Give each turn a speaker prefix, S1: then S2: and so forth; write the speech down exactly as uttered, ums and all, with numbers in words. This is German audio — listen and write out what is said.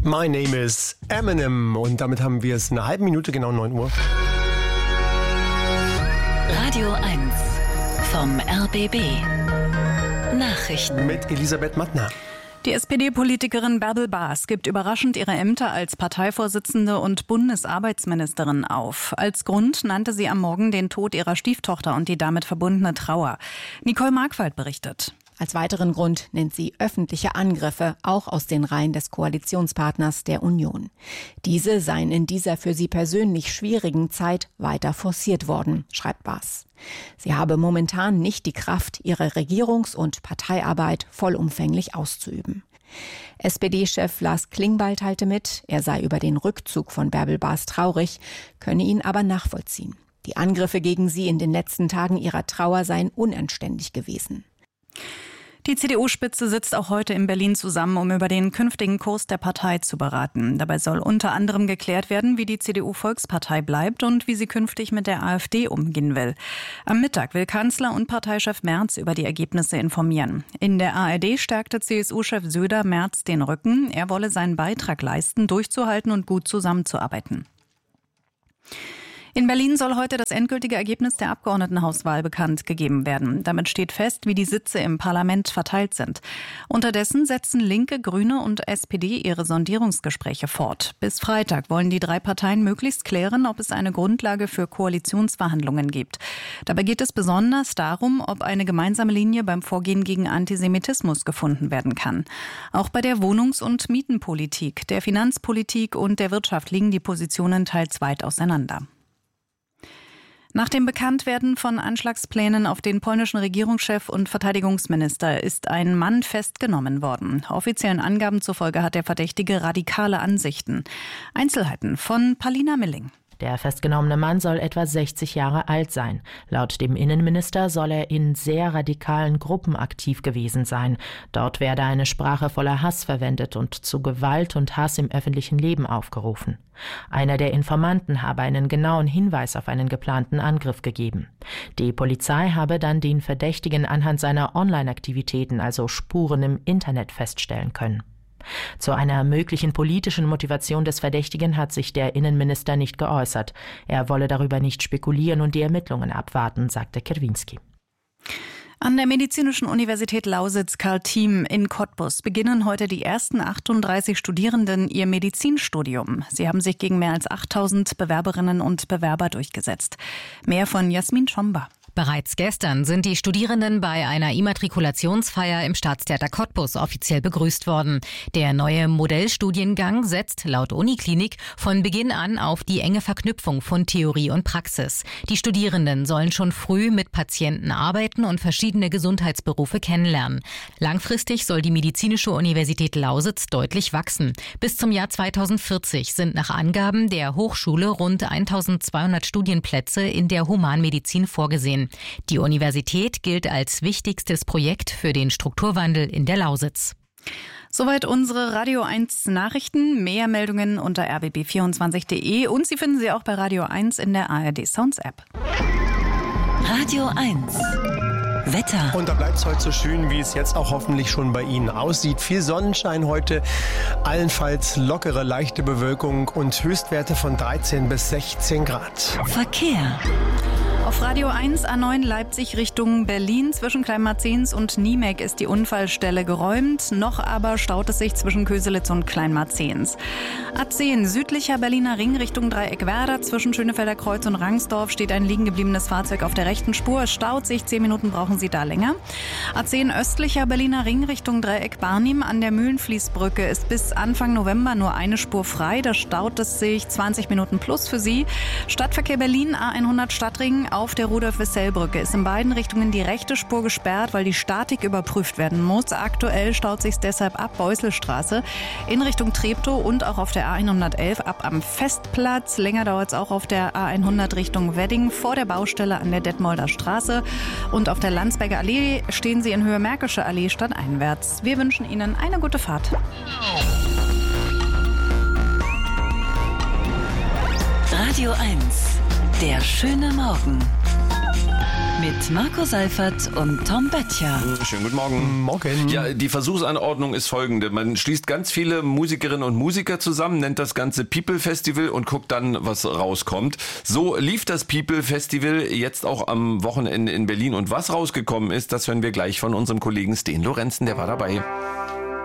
S1: My name is Eminem und damit haben wir es eine halbe Minute, genau neun Uhr.
S2: Radio eins vom R B B. Nachrichten
S1: mit Elisabeth Mattner.
S3: Die S P D-Politikerin Bärbel Baas gibt überraschend ihre Ämter als Parteivorsitzende und Bundesarbeitsministerin auf. Als Grund nannte sie am Morgen den Tod ihrer Stieftochter und die damit verbundene Trauer. Nicole Markwald berichtet.
S4: Als weiteren Grund nennt sie öffentliche Angriffe, auch aus den Reihen des Koalitionspartners der Union. Diese seien in dieser für sie persönlich schwierigen Zeit weiter forciert worden, schreibt Baas. Sie habe momentan nicht die Kraft, ihre Regierungs- und Parteiarbeit vollumfänglich auszuüben. S P D-Chef Lars Klingbeil teilte mit, er sei über den Rückzug von Bärbel Baas traurig, könne ihn aber nachvollziehen. Die Angriffe gegen sie in den letzten Tagen ihrer Trauer seien unanständig gewesen.
S3: Die C D U-Spitze sitzt auch heute in Berlin zusammen, um über den künftigen Kurs der Partei zu beraten. Dabei soll unter anderem geklärt werden, wie die C D U-Volkspartei bleibt und wie sie künftig mit der AfD umgehen will. Am Mittag will Kanzler und Parteichef Merz über die Ergebnisse informieren. In der A R D stärkte C S U-Chef Söder Merz den Rücken. Er wolle seinen Beitrag leisten, durchzuhalten und gut zusammenzuarbeiten. In Berlin soll heute das endgültige Ergebnis der Abgeordnetenhauswahl bekannt gegeben werden. Damit steht fest, wie die Sitze im Parlament verteilt sind. Unterdessen setzen Linke, Grüne und S P D ihre Sondierungsgespräche fort. Bis Freitag wollen die drei Parteien möglichst klären, ob es eine Grundlage für Koalitionsverhandlungen gibt. Dabei geht es besonders darum, ob eine gemeinsame Linie beim Vorgehen gegen Antisemitismus gefunden werden kann. Auch bei der Wohnungs- und Mietenpolitik, der Finanzpolitik und der Wirtschaft liegen die Positionen teils weit auseinander. Nach dem Bekanntwerden von Anschlagsplänen auf den polnischen Regierungschef und Verteidigungsminister ist ein Mann festgenommen worden. Offiziellen Angaben zufolge hat der Verdächtige radikale Ansichten. Einzelheiten von Palina Milling.
S5: Der festgenommene Mann soll etwa sechzig Jahre alt sein. Laut dem Innenminister soll er in sehr radikalen Gruppen aktiv gewesen sein. Dort werde eine Sprache voller Hass verwendet und zu Gewalt und Hass im öffentlichen Leben aufgerufen. Einer der Informanten habe einen genauen Hinweis auf einen geplanten Angriff gegeben. Die Polizei habe dann den Verdächtigen anhand seiner Online-Aktivitäten, also Spuren im Internet, feststellen können. Zu einer möglichen politischen Motivation des Verdächtigen hat sich der Innenminister nicht geäußert. Er wolle darüber nicht spekulieren und die Ermittlungen abwarten, sagte Kierwiński.
S3: An der Medizinischen Universität Lausitz-Karl-Thiem in Cottbus beginnen heute die ersten achtunddreißig Studierenden ihr Medizinstudium. Sie haben sich gegen mehr als achttausend Bewerberinnen und Bewerber durchgesetzt. Mehr von Jasmin Schomba.
S6: Bereits gestern sind die Studierenden bei einer Immatrikulationsfeier im Staatstheater Cottbus offiziell begrüßt worden. Der neue Modellstudiengang setzt laut Uniklinik von Beginn an auf die enge Verknüpfung von Theorie und Praxis. Die Studierenden sollen schon früh mit Patienten arbeiten und verschiedene Gesundheitsberufe kennenlernen. Langfristig soll die Medizinische Universität Lausitz deutlich wachsen. Bis zum Jahr zweitausendvierzig sind nach Angaben der Hochschule rund eintausendzweihundert Studienplätze in der Humanmedizin vorgesehen. Die Universität gilt als wichtigstes Projekt für den Strukturwandel in der Lausitz.
S3: Soweit unsere Radio eins Nachrichten. Mehr Meldungen unter r b b vierundzwanzig punkt d e und Sie finden sie auch bei Radio eins in der A R D Sounds App.
S2: Radio eins Wetter.
S1: Und da bleibt es heute so schön, wie es jetzt auch hoffentlich schon bei Ihnen aussieht. Viel Sonnenschein heute, allenfalls lockere, leichte Bewölkung und Höchstwerte von dreizehn bis sechzehn Grad.
S2: Verkehr.
S3: Auf Radio eins A neun Leipzig Richtung Berlin. Zwischen Kleinmarzens und Niemek ist die Unfallstelle geräumt. Noch aber staut es sich zwischen Köselitz und Kleinmarzens. A zehn südlicher Berliner Ring Richtung Dreieck Werder. Zwischen Schönefelder Kreuz und Rangsdorf steht ein liegen gebliebenes Fahrzeug auf der rechten Spur. Es staut sich. Zehn Minuten brauchen Sie da länger. A zehn östlicher Berliner Ring Richtung Dreieck Barnim. An der Mühlenfließbrücke ist bis Anfang November nur eine Spur frei. Da staut es sich zwanzig Minuten plus für Sie. Stadtverkehr Berlin A hundert Stadtring. Auf der Rudolf-Wessel-Brücke ist in beiden Richtungen die rechte Spur gesperrt, weil die Statik überprüft werden muss. Aktuell staut sich deshalb ab Beuselstraße in Richtung Treptow und auch auf der A hundertelf ab am Festplatz. Länger dauert es auch auf der A hundert Richtung Wedding vor der Baustelle an der Detmolder Straße. Und auf der Landsberger Allee stehen Sie in Höhe Märkische Allee stadteinwärts. Wir wünschen Ihnen eine gute Fahrt.
S2: Radio eins Der schöne Morgen. Mit Marco Seifert und Tom Böttcher.
S7: Schönen guten Morgen.
S1: Morgen.
S7: Ja, die Versuchsanordnung ist folgende. Man schließt ganz viele Musikerinnen und Musiker zusammen, nennt das Ganze People Festival und guckt dann, was rauskommt. So lief das People Festival jetzt auch am Wochenende in Berlin. Und was rausgekommen ist, das hören wir gleich von unserem Kollegen Sten Lorenzen, der war dabei.